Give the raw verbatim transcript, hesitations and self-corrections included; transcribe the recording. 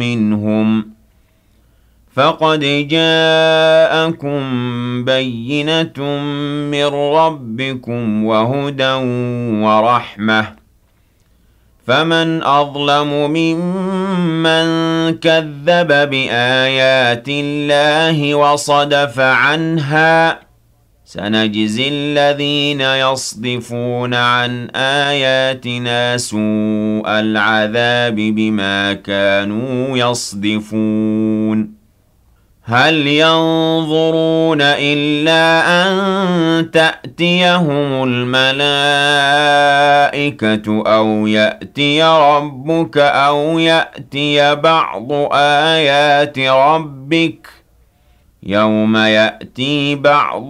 منهم فقد جاءكم بينة من ربكم وهدى ورحمة فمن أظلم ممن كذب بآيات الله وصدف عنها سنجزي الذين يصدفون عن آياتنا سوء العذاب بما كانوا يصدفون هل ينظرون إلا أن تأتيهم الملائكة أو يأتي ربك أو يأتي بعض آيات ربك يوم يأتي بعض